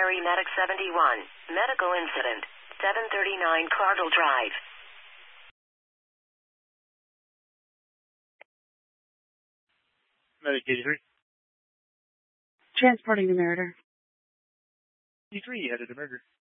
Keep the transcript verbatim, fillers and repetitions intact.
Military Medic seventy-one. Medical incident. seven thirty-nine Cardinal Drive. Medic eighty-three. Transporting the Meritor. eighty-three, headed to Meritor.